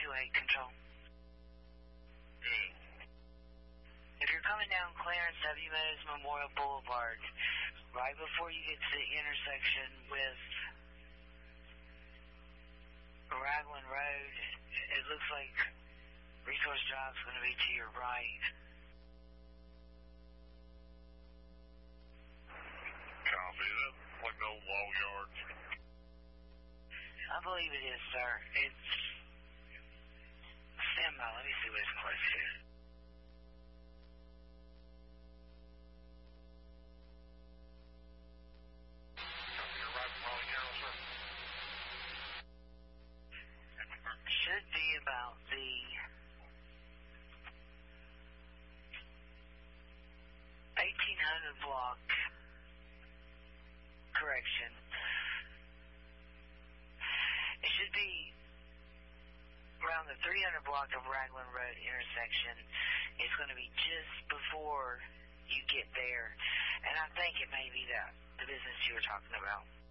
228 control. Good. If you're coming down Clarence W. Meadows Memorial Boulevard, right before you get to the intersection with Raglan Road, it looks like Resource Drive's going to be to your right. Copy. Is that like the old law yards? I believe it is, sir. It's... Stand by. Let me see what it's close to. You're right from Raleigh County, sir. Should be about the 1800 block. Correction. It should be around the 300 block of Raglan Road intersection. It's going to be just before you get there. And I think it may be the business you were talking about.